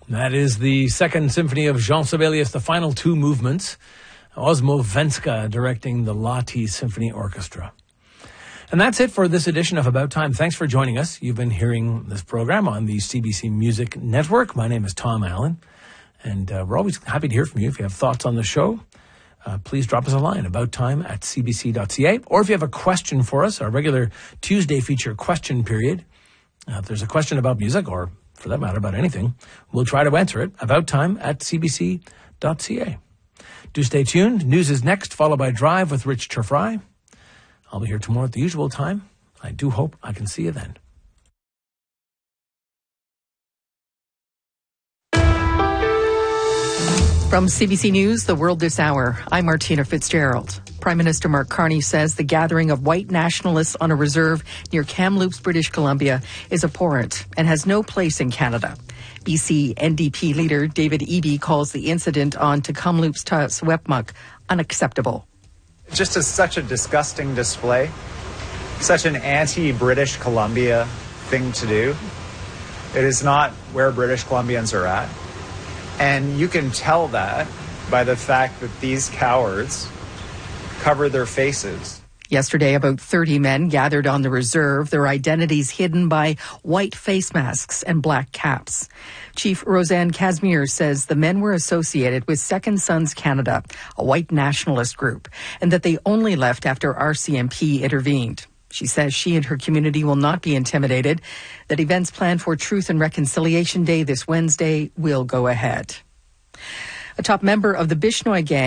That is the Second Symphony of Jean Sibelius, the final two movements. Osmo Venska directing the Lahti Symphony Orchestra. And that's it for this edition of About Time. Thanks for joining us. You've been hearing this program on the CBC Music Network. My name is Tom Allen, and we're always happy to hear from you. If you have thoughts on the show, please drop us a line, abouttime@cbc.ca. Or if you have a question for us, our regular Tuesday feature question period. If there's a question about music, or for that matter, about anything, we'll try to answer it. abouttime@cbc.ca. Do stay tuned. News is next, followed by Drive with Rich Turfry. I'll be here tomorrow at the usual time. I do hope I can see you then. From CBC News, The World This Hour, I'm Martina Fitzgerald. Prime Minister Mark Carney says the gathering of white nationalists on a reserve near Kamloops, British Columbia is abhorrent and has no place in Canada. BC NDP leader David Eby calls the incident on Kamloops to Secwepemc unacceptable. Just as such a disgusting display, such an anti-British Columbia thing to do. It is not where British Columbians are at. And you can tell that by the fact that these cowards cover their faces. Yesterday, about 30 men gathered on the reserve, their identities hidden by white face masks and black caps. Chief Roseanne Casimir says the men were associated with Second Sons Canada, a white nationalist group, and that they only left after RCMP intervened. She says she and her community will not be intimidated, that events planned for Truth and Reconciliation Day this Wednesday will go ahead. A top member of the Bishnoi gang